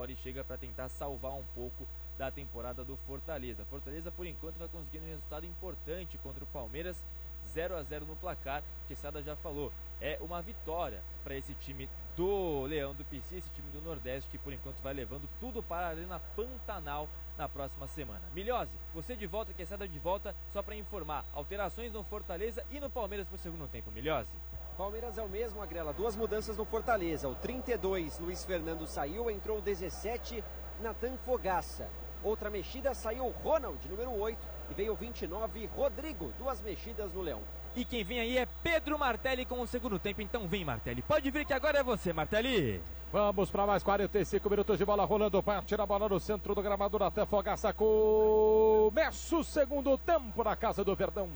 Sartori chega para tentar salvar um pouco da temporada do Fortaleza. Fortaleza, por enquanto, vai conseguindo um resultado importante contra o Palmeiras, 0-0 no placar. O Quesada já falou, é uma vitória para esse time do Leão do Pici, esse time do Nordeste, que por enquanto vai levando tudo para a Arena Pantanal na próxima semana. Milhose, você de volta, Quesada de volta, só para informar, alterações no Fortaleza e no Palmeiras para o segundo tempo, Milhose. Palmeiras é o mesmo, Agrela, 2 mudanças no Fortaleza. O 32, Luiz Fernando saiu, entrou o 17, Natan Fogaça. Outra mexida, saiu o Ronald, número 8, e veio o 29, Rodrigo, 2 mexidas no Leão. E quem vem aí é Pedro Martelli com o segundo tempo, então vem, Martelli. Pode vir que agora é você, Martelli. Vamos para mais 45 minutos de bola rolando, parte a bola no centro do gramado, Natan Fogaça. Começa o segundo tempo na Casa do Verdão.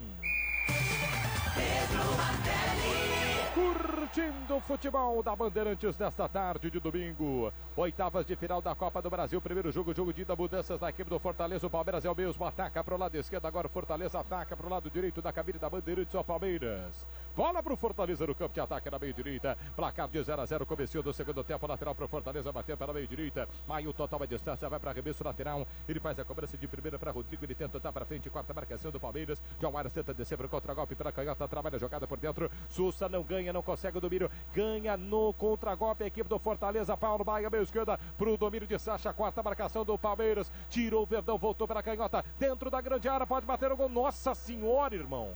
Pedro Martelli. Curtindo o futebol da Bandeirantes nesta tarde de domingo. Oitavas de final da Copa do Brasil. Primeiro jogo de ida, mudanças da equipe do Fortaleza. O Palmeiras é o mesmo, ataca para o lado esquerdo. Agora o Fortaleza ataca para o lado direito da cabine da Bandeirantes. O Palmeiras. Bola para o Fortaleza no campo de ataque na meio direita. Placar de 0-0, comecinho do segundo tempo. Lateral para o Fortaleza, bater para a meio direita. Mailton toma a distância, vai para arremesso lateral. Ele faz a cobrança de primeira para Rodrigo. Ele tenta estar para frente, quarta marcação do Palmeiras. João Arias tenta descer para o contra-golpe pela canhota. Trabalha a jogada por dentro. Sousa não ganha, não consegue o domínio. Ganha no contra-golpe a equipe do Fortaleza. Paulo Baia, meio esquerda para o domínio de Sacha. Quarta marcação do Palmeiras. Tirou o Verdão, voltou para a canhota. Dentro da grande área, pode bater o gol. Nossa Senhora, irmão.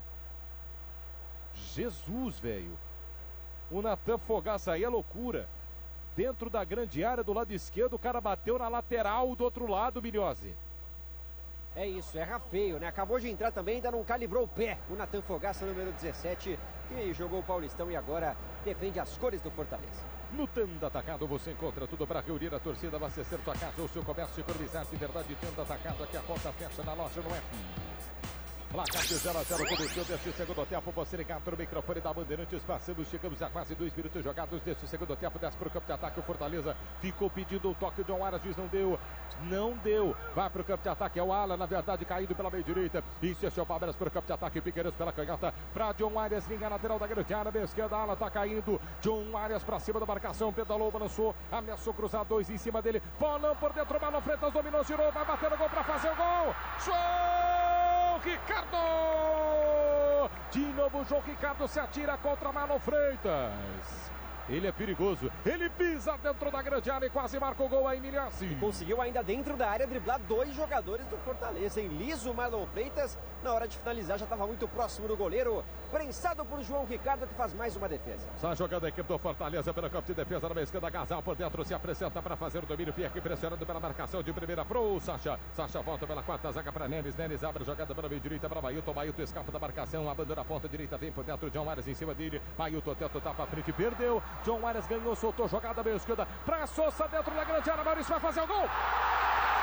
Jesus, velho. O Natan Fogaça aí é loucura. Dentro da grande área do lado esquerdo, o cara bateu na lateral do outro lado, Milhose. É isso, erra feio, né? Acabou de entrar também, ainda não calibrou o pé. O Natan Fogaça, número 17, que jogou o Paulistão e agora defende as cores do Fortaleza. No Tenda Atacado você encontra tudo para reunir a torcida, abastecer sua casa ou seu comércio, economizar de verdade. Tenda Atacado, aqui a conta fecha na loja, não é? Placar de 0-0, começou deste segundo tempo. Você ligado no microfone da Bandeirantes. Passamos, chegamos a quase 2 minutos jogados deste segundo tempo. Desce para o campo de ataque. O Fortaleza ficou pedindo o toque. O John Arias diz: não deu. Não deu. Vai para o campo de ataque. É o Ala, na verdade, caído pela meio direita. Isso é o Palmeiras para o campo de ataque. Piqueiros pela canhota. Para John Arias, linha lateral da grande área. Meia esquerda, Ala está caindo. John Arias para cima da marcação. Pedalou, balançou. Ameaçou cruzar 2 em cima dele. Bolão por dentro. Marlon Freitas dominou, girou. Vai bater no gol para fazer o gol. Show! Ricardo! De novo o João Ricardo se atira contra Marlon Freitas. Ele é perigoso, ele pisa dentro da grande área e quase marca o gol aí, Milhassi. E conseguiu ainda dentro da área driblar 2 jogadores do Fortaleza, em liso o Marlon Freitas. Na hora de finalizar já estava muito próximo do goleiro, prensado por João Ricardo, que faz mais uma defesa. Está jogando a equipe do Fortaleza pela campo de defesa na esquerda. Gasal por dentro se apresenta para fazer o domínio. Pierre pressionando pela marcação de primeira pro Sacha. Sacha volta pela quarta zaga para Nenes. Nenes abre a jogada pela meio direita para Mailton. Mailton escapa da marcação, abandona a ponta direita, vem por dentro. John Arias em cima dele. Mailton tenta tapa à frente, perdeu. John Arias ganhou, soltou jogada meio esquerda para Sousa dentro da grande área. Maurício vai fazer o gol.